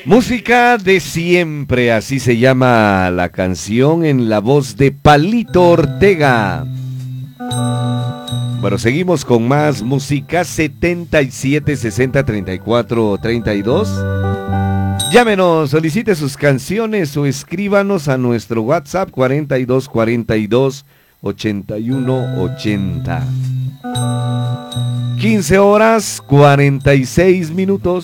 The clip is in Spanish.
Música de siempre, así se llama la canción en la voz de Palito Ortega. Bueno, seguimos con más música. 77 60 34 32. Llámenos, solicite sus canciones o escríbanos a nuestro WhatsApp 42 42 81 80. 15 horas 46 minutos.